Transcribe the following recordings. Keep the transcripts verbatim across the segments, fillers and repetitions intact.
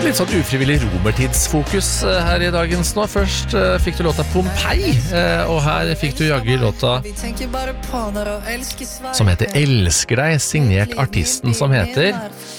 litt sånn ufrivillig romertidsfokus her i dagens nå. Først uh, fikk du låta Pompeii, uh, og her fikk du jagge låta som heter Elsker deg, signert artisten som heter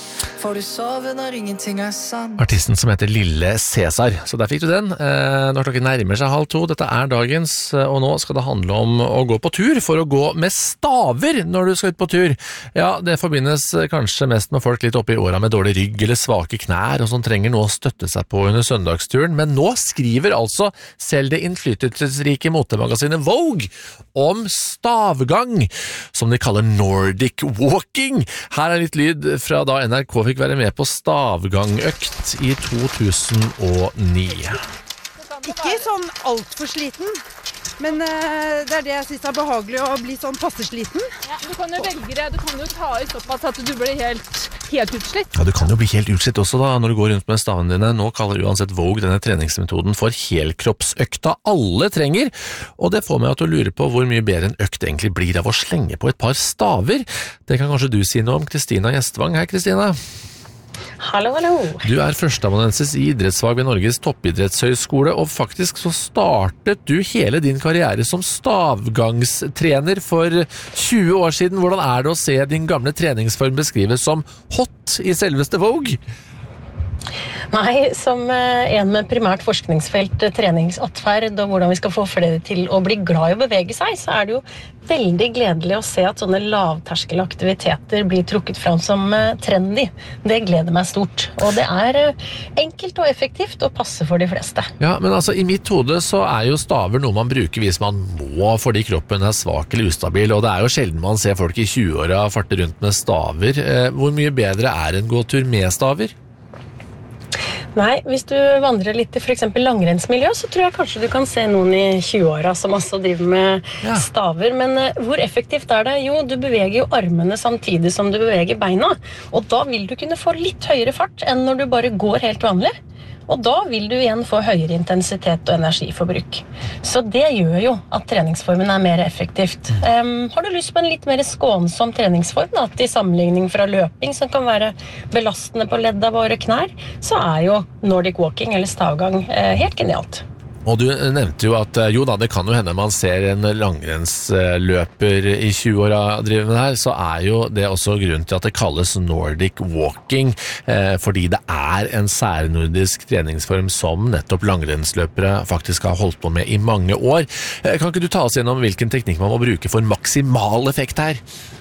Artisten som heter Lille Cæsar. Så der fikk du den. Eh, når klokken nærmer seg halv to, dette er dagens, og nå skal det handle om å gå på tur, for å gå med staver når du skal ut på tur. Ja, det forbindes kanskje mest med folk litt oppe i åra med dårlig rygg eller svake knær, og som trenger noe å støtte seg på under søndagsturen. Men nå skriver altså selv det innflytelsesrike motemagasinet Vogue om stavgang, som de kaller Nordic Walking. Her er litt lyd fra da N R K fikk være med på stavgangøkt i to tusen og ni. Ikke sånn alt for sliten, men uh, det er det jeg synes er behagelig å bli sånn passe sliten. Ja, du kan jo velge det, du kan jo ta i såpass at du blir helt, helt utslitt. Ja, du kan jo bli helt utslitt også da, når du går rundt med stavene dine. Nå kaller uansett Vogue denne treningsmetoden for helkroppsøkta alle trenger, og det får meg til å lure på hvor mye bedre en økt egentlig blir av å slenge på et par staver. Det kan kanskje du si noe om. Kristina Gjestvang. Hei, Kristina. Hallo, hallo. Du er førsteamanuensis i idrettsfag ved Norges toppidrettshøyskole, og faktisk så startet du hele din karriere som stavgangstrener for tjue år siden. Hvordan er det å se din gamle treningsform beskrives som hot i selveste Vogue? Nei, som en med primært forskningsfelt treningsatferd og hvordan vi skal få flere til å bli glad i å bevege seg, så er det jo veldig gledelig å se at sånne lavterskelaktiviteter blir trukket fram som trendy. Det gleder meg stort, og det er enkelt og effektivt og passe for de fleste. Ja, men altså i mitt hode så er jo staver noe man bruker hvis man må fordi kroppen er svak eller ustabil, og det er jo sjelden man ser folk i tjue-åra farte rundt med staver. Hvor mye bedre er en gåtur med staver? Nei, hvis du vandrer litt i for eksempel langrennsmiljø, så tror jeg kanskje du kan se noen i tjue-åra som også driver med ja. staver. Men uh, hvor effektivt er det? Jo, du beveger jo armene samtidig som du beveger beina. Og da vil du kunne få litt høyere fart enn når du bare går helt vanlig. Og da vil du igjen få høyere intensitet og energiforbruk. Så det gjør jo at treningsformen er mer effektivt. Um, har du lyst på en litt mer skånsom treningsform, da, til sammenligning fra løping, som kan være belastende på ledd av våre knær, så er jo Nordic Walking eller stavgang uh, helt genialt. Og du nevnte jo at jo da, det kan jo hende man ser en langrennsløper i tjue-åra drive med det her, så er jo det også grunnen til at det kalles Nordic Walking, eh, fordi det er en særnordisk treningsform som nettopp langrennsløpere faktisk har holdt på med i mange år. Eh, kan ikke du ta oss gjennom hvilken teknikk man må bruke for maksimal effekt her?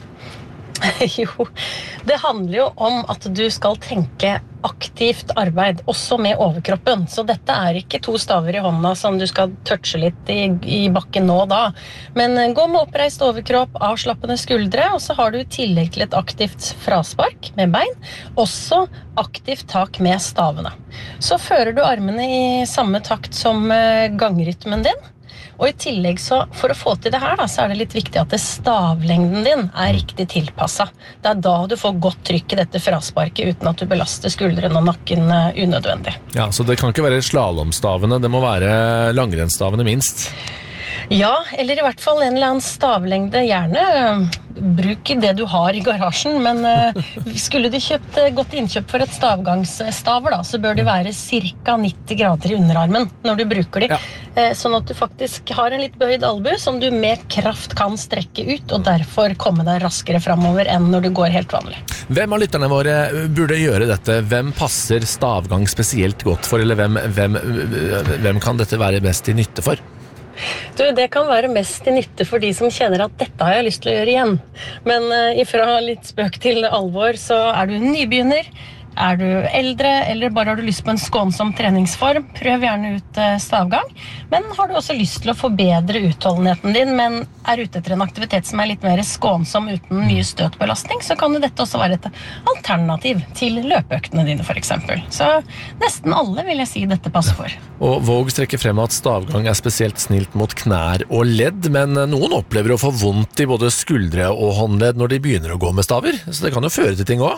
Jo, det handler jo om at du skal tenke aktivt arbeid, også med overkroppen. Så dette er ikke to staver i hånda som du skal touche litt i, i bakken nå og da. Men gå med oppreist overkropp, avslappende skuldre, og så har du i tillegg til et aktivt fraspark med bein, også aktivt tak med stavene. Så fører du armene i samme takt som gangrytmen din. Og i tillegg så, for å få til det her da, så er det litt viktig at det stavlengden din er riktig tilpasset. Det er da du får godt trykk i dette frasparket uten at du belaster skuldrene og nakken unødvendig. Ja, så det kan ikke være slalomstavene, det må være langrennsstavene minst. Ja, eller i hvert fall en eller annen stavlengde. Gjerne bruk det du har i garasjen, men skulle du kjøpt godt innkjøp for et stavgangsstaver da, så bør det være cirka nitti grader i underarmen når du bruker de. Ja. Sånn at du faktisk har en litt bøyd albu som du med kraft kan strekke ut, og derfor komme deg raskere fremover enn når du går helt vanlig. Hvem av lytterne våre burde gjøre dette? Hvem passer stavgang spesielt godt for, eller hvem, hvem, hvem kan dette være best til nytte for? Du, det kan være mest til nytte for de som kjenner at dette har jeg lyst til å gjøre igjen. Men uh, ifra litt spøk til alvor, så er du nybegynner, er du eldre, eller bare har du lyst på en skånsom treningsform, prøv gjerne ut uh, stavgang. Men har du også lyst til å forbedre utholdenheten din, men er ute etter en aktivitet som er litt mer skånsom uten mye støtbelastning, så kan jo dette også være et alternativ til løpeøktene dine for eksempel. Så nesten alle vil jeg si dette passer for. Og Vogue strekker frem at stavgang er spesielt snilt mot knær og ledd, men noen opplever å få vondt i både skuldre og håndledd når de begynner å gå med staver, så det kan jo føre til ting også.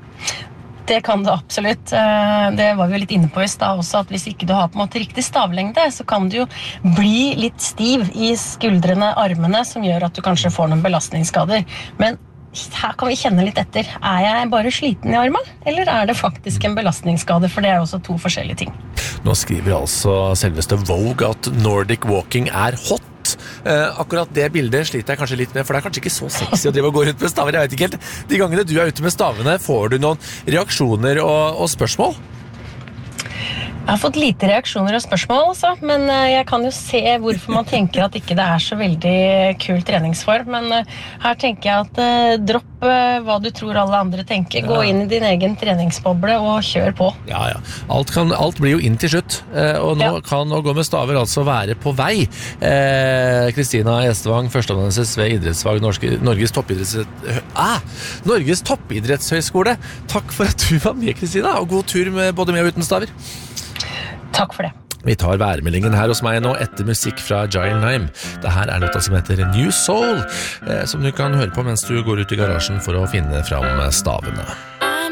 Det kan det absolutt. Det var vi jo litt inne på i stad også, at hvis ikke du har på en måte riktig stavlengde, så kan du jo bli litt stiv i skuldrene, armene, som gjør at du kanskje får noen belastningsskader. Men her kan vi kjenne litt etter. Er jeg bare sliten i armen, eller er det faktisk en belastningsskade? For det er også to forskjellige ting. Nå skriver altså selveste Vogue at Nordic Walking er hot. Eh, akkurat det bildet sliter jeg kanskje litt med, for det er kanskje ikke så sexy å drive og gå rundt med staver. Jeg vet ikke helt. De gangene du er ute med stavene, får du noen reaksjoner og, og spørsmål? Jeg har fått lite reaksjoner og spørsmål, altså, men jeg kan jo se hvorfor man tenker at ikke det er så veldig kul treningsform. Men her tenker jeg at uh, dropp uh, hva du tror alle andre tenker. Gå inn i din egen treningsboble og kjør på. Ja, ja. Alt, kan, alt blir jo inn til slutt, eh, og nå ja. kan å gå med staver altså være på vei. Kristina eh, Gjestvang, førsteamanuensis ved idrettsfag Norske, Norges toppidretts... Ah, Norges toppidrettshøyskole. Takk for at du var med, Kristina, og god tur med både med og uten staver. Takk for det. Vi tar værmeldingen her hos meg nå etter musikk fra Giant Nime. Dette er låta som heter New Soul, eh, som du kan høre på mens du går ut i garasjen for å finne fram stavene.